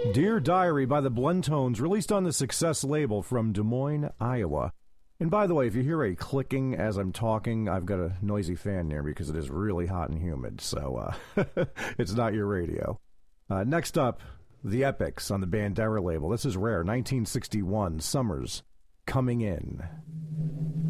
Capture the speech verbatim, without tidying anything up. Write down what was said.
Dear Diary by the Bluntones, released on the Success label from Des Moines, Iowa. And by the way, if you hear a clicking as I'm talking, I've got a noisy fan near me because it is really hot and humid, so uh, it's not your radio. Uh, next up, The Epics on the Bandera label. This is rare, nineteen sixty-one, Summers, Coming In.